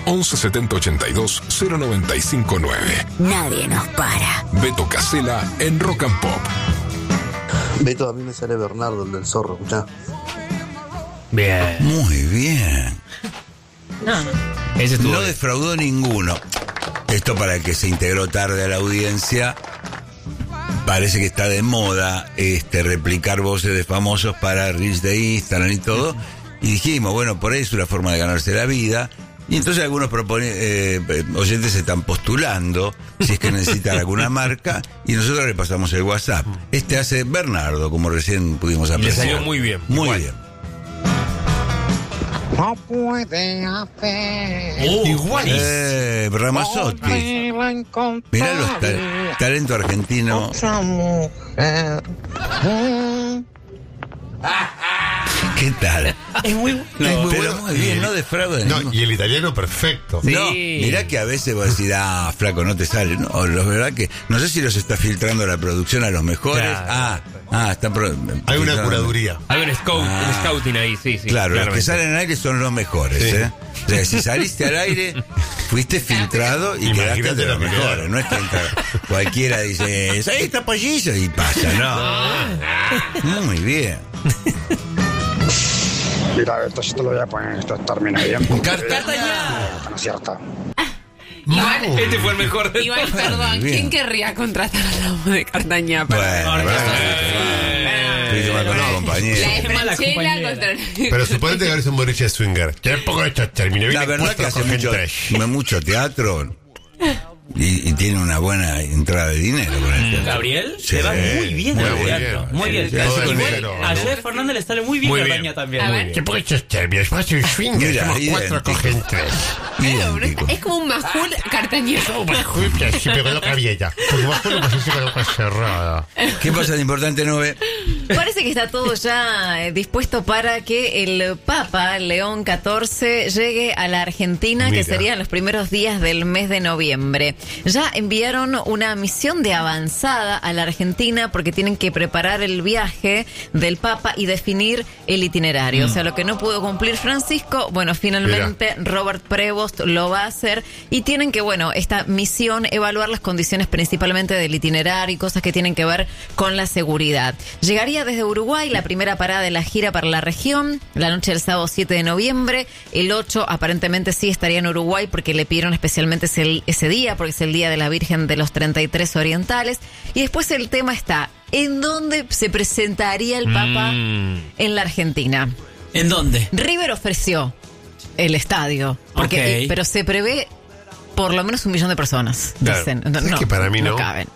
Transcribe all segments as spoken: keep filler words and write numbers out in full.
once setenta ochenta y dos cero noventa y cinco nueve. Nadie nos para. Beto Casella en Rock and Pop. Beto, a mí me sale Bernardo, el del zorro, escuchá. Bien. Muy bien. No, no. Ese estuvo No bien. defraudó ninguno. Esto para el que se integró tarde a la audiencia. Parece que está de moda este replicar voces de famosos para reels de Instagram y todo. Y dijimos, bueno, por ahí es una forma de ganarse la vida. Y entonces algunos propone, eh, oyentes se están postulando si es que necesitan alguna marca y nosotros le pasamos el WhatsApp. Este hace Bernardo, como recién pudimos Y le apreciar. salió muy bien. Muy Igual. bien. No puede hacer. Uh, igual. Eh, Ramazzotti. Mirá los ta- talento argentino. Otra mujer. ¿Qué tal? Es muy, No, es muy pero bueno. muy bien, no defrauda de No, ningún- y el italiano perfecto. Sí. No, mirá que a veces vos decís, ah, flaco, no te sale. No, la verdad que no sé si los está filtrando la producción a los mejores. Claro. Ah, ah, está pro- Hay una filtrando. curaduría. Hay un, scout, Ah. un scouting ahí, sí, sí. Claro, los que claramente. salen al aire son los mejores, Sí. ¿eh? O sea, si saliste al aire, fuiste filtrado y Imagínate quedaste de los lo que mejores. queda. No es que entra cualquiera dice, ahí está pollillo y pasa, no. Muy bien. Mira, esto sí te lo voy a poner, esto termina bien. Cartañá. ¿No es cierto? Igual, Este fue el mejor de igual, todos. perdón, Bien. ¿quién querría contratar a la voz de Cartañá? para- Bueno, Ahora bueno, que- Estuviste mal con la La compañera. de mala Franchella compañera. contra... Pero suponete que eres un boliche de swinger. Que poco esto termine bien. La verdad que hace mucho, trash. mucho teatro y, y tiene una buena entrada de dinero con el teatro. Gabriel Sí. se va muy bien Muy al bien. teatro. Muy bien. Sí, hace con Igual, el- a Jeff Fernández le sale muy bien Muy Cartañá bien. también. A Muy ver. bien. Que poco esto termine. Es más un swinger. Mira, Somos cuatro, idéntico. cogen tres. Idéntico. Es como un majul Cartañá. Sí, pero con la vieja. Porque bajo lo pasé con la boca cerrada. ¿Qué pasa de importante, Nove? Parece que está todo ya eh, dispuesto para que el Papa León catorce llegue a la Argentina, Mira. que serían los primeros días del mes de noviembre. Ya enviaron una misión de avanzada a la Argentina porque tienen que preparar el viaje del Papa y definir el itinerario. O sea, lo que no pudo cumplir Francisco, bueno, finalmente Robert Prevost lo va a hacer y tienen que, bueno, esta misión evaluar las condiciones principalmente del itinerario y cosas que tienen que ver con la seguridad. Llegaría desde Uruguay, la primera parada de la gira para la región, la noche del sábado siete de noviembre. El ocho aparentemente sí estaría en Uruguay porque le pidieron especialmente ese, ese día, porque es el día de la Virgen de los treinta y tres Orientales. Y después el tema está, ¿en dónde se presentaría el Papa Mm. en la Argentina? ¿En dónde? River ofreció el estadio, porque, Ok. eh, pero se prevé por lo menos un millón de personas, Claro. dicen. No, Es que para mí no. caben.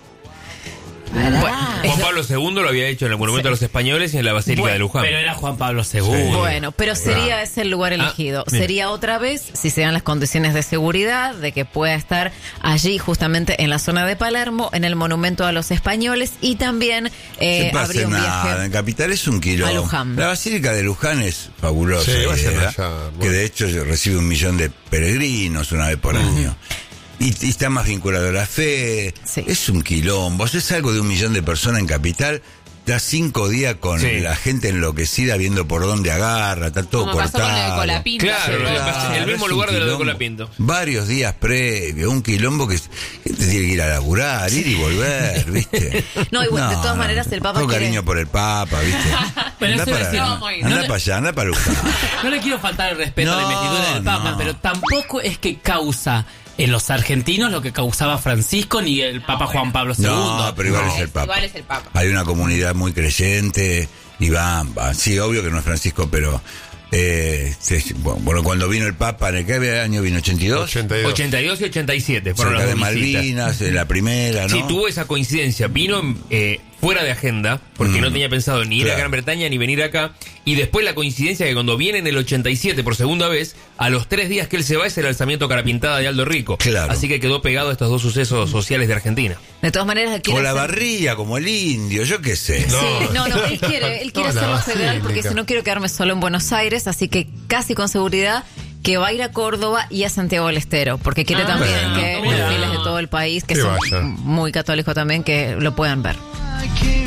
Bueno, Juan Pablo segundo lo había hecho en el Monumento a los Españoles y en la Basílica Bueno, de Luján. Pero era Juan Pablo segundo. Bueno, pero sería ese el lugar elegido. bien. Sería otra vez, si se dan las condiciones de seguridad, de que pueda estar allí justamente en la zona de Palermo, en el Monumento a los Españoles, y también eh, Se pasa habría un nada. viaje. En Capital es un kilo. a Luján. La Basílica de Luján es fabulosa. Sí, vayan idea, allá, que bueno. de hecho recibe un millón de peregrinos una vez por año. Y, y está más vinculado a la fe. Sí. Es un quilombo. Es algo de un millón de personas en Capital. Está cinco días con Sí. la gente enloquecida viendo por dónde agarra. Está todo Como pasó cortado. con lo de Colapinto. Claro, Sí, lo de- claro. el mismo es lugar un de lo de quilombo. Colapinto. Varios días previo, un quilombo que es- gente tiene que ir a laburar, ir y volver, ¿viste? No, igual, de todas maneras, el Papa Todo quiere- cariño por el Papa, ¿viste? Pero anda eso para, decía- no, muy bien. anda No le- para allá, anda para Luján. No le quiero faltar el respeto a la No, investidura del Papa, no. pero tampoco es que causa en los argentinos lo que causaba Francisco ni el Papa Juan Pablo segundo. No, pero igual No, es el Papa. igual es el Papa. Hay una comunidad muy creyente y van, van. Sí, obvio que no es Francisco, pero... Eh, se- bueno, cuando vino el Papa, ¿en el qué año vino? ¿ochenta y dos? ochenta y dos. ochenta y dos y ochenta y siete fueron Cerca las de dos visitas. Malvinas, en la primera, ¿no? Sí, tuvo esa coincidencia. Vino eh, fuera de agenda, porque Mm. no tenía pensado ni ir Claro. a Gran Bretaña ni venir acá. Y después la coincidencia que cuando viene en el ochenta y siete por segunda vez, a los tres días que él se va es el alzamiento cara pintada de Aldo Rico. Claro. Así que quedó pegado a estos dos sucesos sociales de Argentina. De todas maneras, quiere O la hacer- barría, como el indio, yo qué sé. Sí, no, no, él quiere, él quiere No, la hacerlo federal porque basílica. si no quiero quedarme solo en Buenos Aires, así que casi con seguridad que va a ir a Córdoba y a Santiago del Estero, porque quiere Ah, también bueno, que mira. los fieles de todo el país, que Que son vaya. muy católicos también, que lo puedan ver.